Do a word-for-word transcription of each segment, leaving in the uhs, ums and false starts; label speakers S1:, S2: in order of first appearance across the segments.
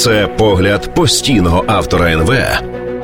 S1: Це погляд постійного автора ен ве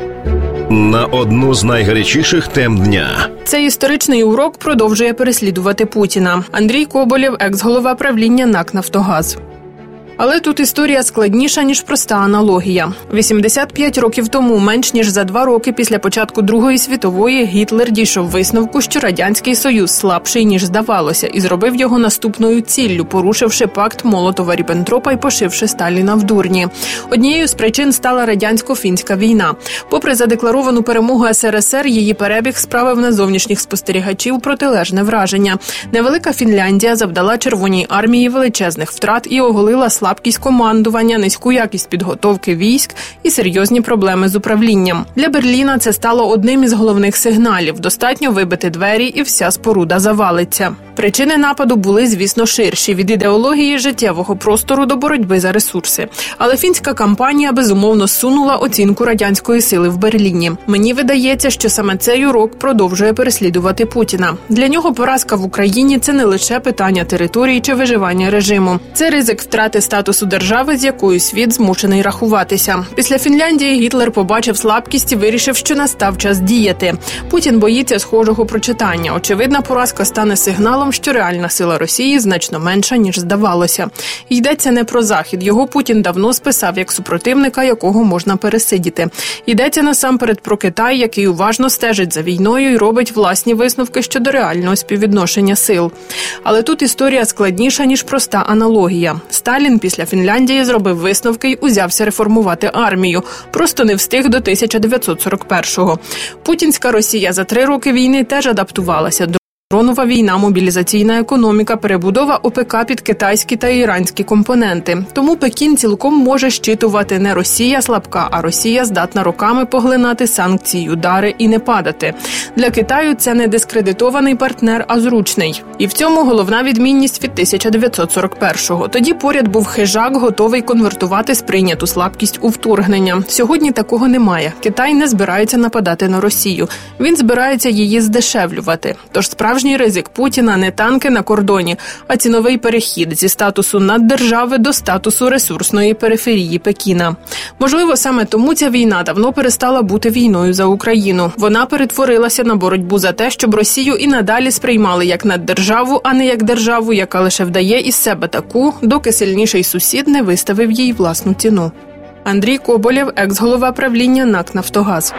S1: на одну з найгарячіших тем дня.
S2: Цей історичний урок продовжує переслідувати Путіна. Андрій Коболєв, екс-голова правління НАК «Нафтогаз». Але тут історія складніша, ніж проста аналогія. вісімдесят п'ять років тому, менш ніж за два роки після початку Другої світової, Гітлер дійшов висновку, що Радянський Союз слабший, ніж здавалося, і зробив його наступною ціллю, порушивши пакт Молотова-Ріббентропа і пошивши Сталіна в дурні. Однією з причин стала радянсько-фінська війна. Попри задекларовану перемогу ес ер ес ер, її перебіг справив на зовнішніх спостерігачів протилежне враження. Невелика Фінляндія завдала Червоній армії величезних втрат і оголила слабкість командування, низьку якість підготовки військ і серйозні проблеми з управлінням. Для Берліна це стало одним із головних сигналів. Достатньо вибити двері і вся споруда завалиться. Причини нападу були, звісно, ширші – від ідеології життєвого простору до боротьби за ресурси. Але фінська кампанія, безумовно, сунула оцінку радянської сили в Берліні. Мені видається, що саме цей урок продовжує переслідувати Путіна. Для нього поразка в Україні – це не лише питання території чи виживання режиму. Це ризик втрати статусу держави, з якою світ змушений рахуватися. Після Фінляндії Гітлер побачив слабкість і вирішив, що настав час діяти. Путін боїться схожого прочитання. Очевидна поразка стане сигналом, що реальна сила Росії значно менша, ніж здавалося. Йдеться не про Захід. Його Путін давно списав як супротивника, якого можна пересидіти. Йдеться насамперед про Китай, який уважно стежить за війною і робить власні висновки щодо реального співвідношення сил. Але тут історія складніша, ніж проста аналогія. Сталін після Фінляндії зробив висновки й узявся реформувати армію. Просто не встиг до тисяча дев'ятсот сорок першого. Путінська Росія за три роки війни теж адаптувалася. Дронова війна, мобілізаційна економіка, перебудова о пе ка під китайські та іранські компоненти. Тому Пекін цілком може щитувати не Росія слабка, а Росія здатна роками поглинати санкції, удари і не падати. Для Китаю це не дискредитований партнер, а зручний. І в цьому головна відмінність від тисяча дев'ятсот сорок першого. Тоді поряд був хижак, готовий конвертувати сприйняту слабкість у вторгнення. Сьогодні такого немає. Китай не збирається нападати на Росію. Він збирається її здешевлювати. Тож справжній ризик Путіна не танки на кордоні, а ціновий перехід зі статусу наддержави до статусу ресурсної периферії Пекіна. Можливо, саме тому ця війна давно перестала бути війною за Україну. Вона перетворилася на боротьбу за те, щоб Росію і надалі сприймали як наддержаву, а не як державу, яка лише вдає із себе таку, доки сильніший сусід не виставив їй власну ціну. Андрій Коболєв, екс-голова правління НАК «Нафтогаз».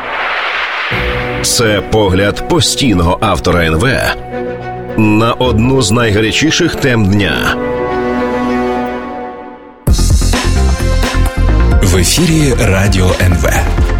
S1: Це погляд постійного автора ен ве на одну з найгарячіших тем дня.
S3: В ефірі Радіо ен ве.